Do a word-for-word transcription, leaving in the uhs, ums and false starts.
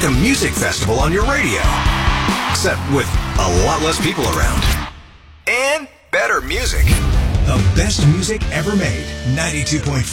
like a music festival on your radio. Except with a lot less people around. And better music. The best music ever made. ninety-two point five